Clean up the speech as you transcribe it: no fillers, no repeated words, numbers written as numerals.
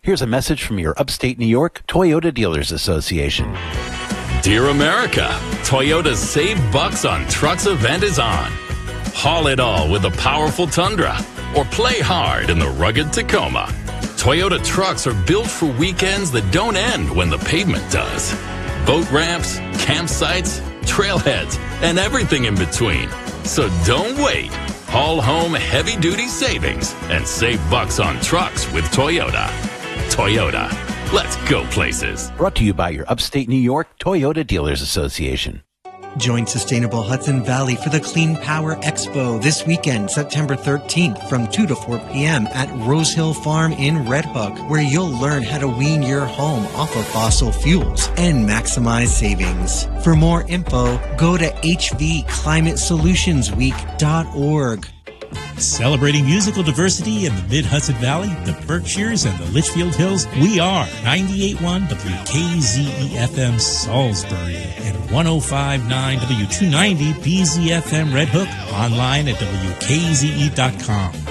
Here's a message from your upstate New York Toyota Dealers Association. Dear America, Toyota's Save Bucks on Trucks event is on. Haul it all with the powerful Tundra or play hard in the rugged Tacoma. Toyota trucks are built for weekends that don't end when the pavement does. Boat ramps, campsites, trailheads, and everything in between. So don't wait. Haul home heavy-duty savings and save bucks on trucks with Toyota. Toyota, let's go places. Brought to you by your upstate New York Toyota Dealers Association. Join Sustainable Hudson Valley for the Clean Power Expo this weekend, September 13th from 2 to 4 p.m. at Rose Hill Farm in Red Hook, where you'll learn how to wean your home off of fossil fuels and maximize savings. For more info, go to hvclimatesolutionsweek.org. Celebrating musical diversity in the Mid-Hudson Valley, the Berkshires, and the Litchfield Hills, we are 98.1 WKZE-FM Salisbury and 105.9 W290 BZFM Red Hook, online at WKZE.com.